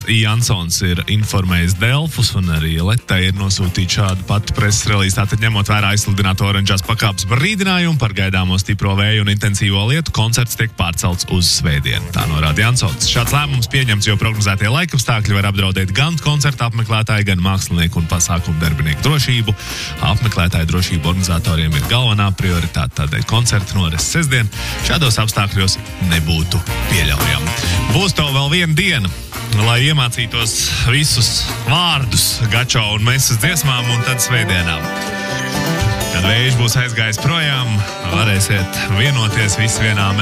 Jansons ir informējis Delfus un arī Letai ir nosūtīta šādu patu preses relīzi. Tātad ņemot vērā aizsludināto oranžās pakāpes brīdinājumu par gaidāmo stipro vēju un intensīvo lietu, koncerts tiek pārcelts uz svētdienu. Tā norāda Jansons. Šāds lēmums pieņemts, jo prognozētie laikapstākļi var apdraudēt gan koncerta apmeklētāju, gan mākslinieku un pasākumu darbinieku drošību. Apmeklētāju drošību organizatoriem ir galvenā prioritāte, tādēļ koncerta norises sestdien šādos apstākļos nebūtu pieļaujama. Būs to vēl viena diena, lai iemācītos visus vārdus gačo un mesas dziesmām, un tad svētdienām. Kad vējš būs aizgājis projām, varēsiet vienoties visi vienā